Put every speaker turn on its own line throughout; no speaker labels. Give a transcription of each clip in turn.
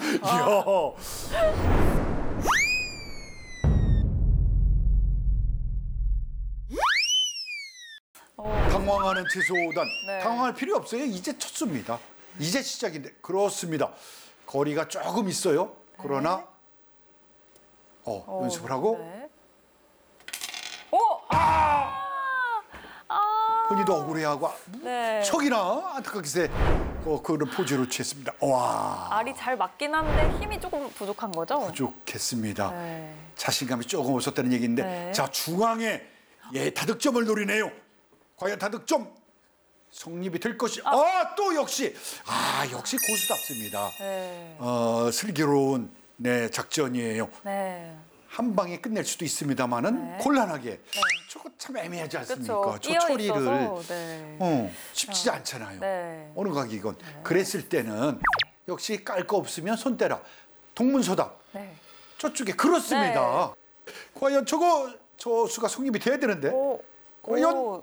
이야. 당황하는 채소단.
네.
당황할 필요 없어요. 이제 첫 수입니다. 이제 시작인데. 그렇습니다. 거리가 조금 있어요. 그러나 연습을 하고
네.
본인도 억울해하고
네.
척이나 안타깝게 그런 포즈로 취했습니다. 와,
알이 잘 맞긴 한데 힘이 조금 부족한 거죠?
부족했습니다.
네.
자신감이 조금 없었다는 얘기인데
네.
자, 중앙에 다득점을 노리네요. 과연 다득점 성립이 될 것이 또 역시 역시 고수답습니다.
네.
슬기로운 작전이에요.
네.
한 방에 끝낼 수도 있습니다만은 곤란하게 저거 참 애매하지 않습니까?
그쵸.
저 처리를
있어서, 네.
쉽지 않잖아요.
네.
어느 각이건 그랬을 때는 역시 깔 거 없으면 손 떼라. 동문서답.
네.
저쪽에 그렇습니다. 과연 저 수가 성립이 돼야 되는데 과연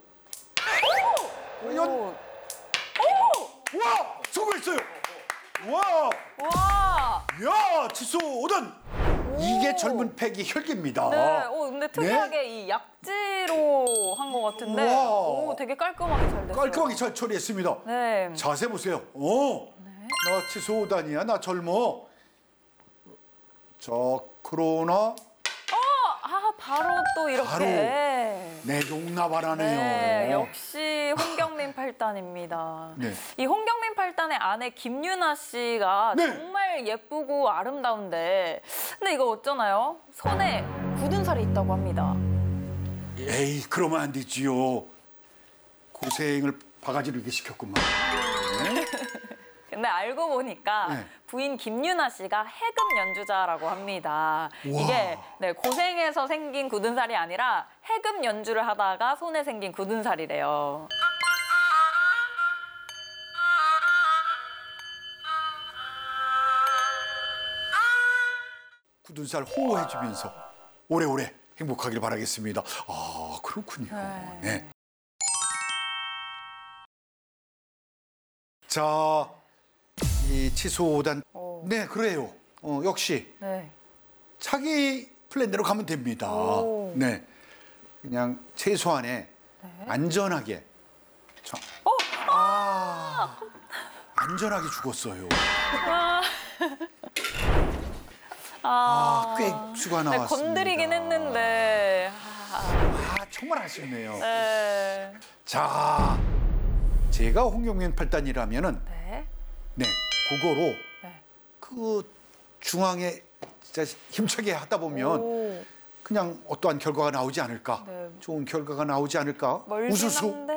와, 성공했어요. 와, 야, 치수 5단. 이게 젊은 패기 혈기입니다.
네. 근데 특이하게 이 약지로 한 것 같은데 되게 깔끔하게 잘 됐어요.
깔끔하게 잘 처리했습니다.
네.
자세 보세요. 나 치수 5단이야. 나 젊어. 자, 그러나
바로 또 이렇게.
바로 용나발하네요.
네, 역시 홍경민 8단입니다.
네.
이 홍경민 8단의 아내 김유나 씨가
네.
정말 예쁘고 아름다운데 근데 이거 어쩌나요? 손에 굳은 살이 있다고 합니다.
에이, 그러면 안 되지요. 고생을 바가지로 이렇게 시켰구만. 네?
근데 알고 보니까 부인 김유나 씨가 해금 연주자라고 합니다. 이게 고생해서 생긴 굳은 살이 아니라 해금 연주를 하다가 손에 생긴 굳은 살이래요.
굳은 살 호호해주면서 오래오래 행복하길 바라겠습니다. 그렇군요. 네. 자, 이 치수 5단. 네, 그래요. 역시 자기 플랜대로 가면 됩니다. 네, 그냥 최소한의 안전하게. 안전하게 죽었어요. 꽤 수가 나왔습니다.
건드리긴 했는데.
정말 아쉽네요.
네.
자, 제가 홍경민 8단이라면은 그거로 그 중앙에 진짜 힘차게 하다 보면 그냥 어떠한 결과가 나오지 않을까? 좋은 결과가 나오지 않을까? 우수수.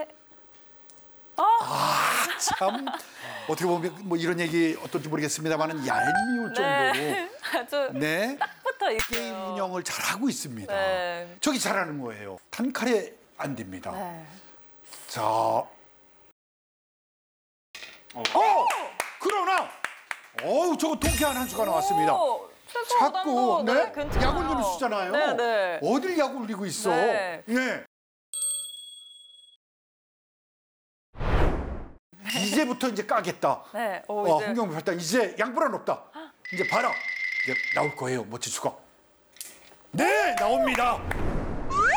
참 어떻게 보면 뭐 이런 얘기 어떨지 모르겠습니다만은 얄미울 정도로
아주 딱 붙어 있어요.
게임 운영을 잘하고 있습니다. 저기 잘하는 거예요. 단칼에 안 됩니다. 자, 그러나 저거 통쾌한 한 수가 나왔습니다. 자꾸 약을 누를 수잖아요. 어딜 약을 올리고 있어. 이제부터 이제 까겠다. 홍경민 8단 이제 양보란 없다. 이제 봐라. 이제 나올 거예요. 멋진 수가. 네, 나옵니다.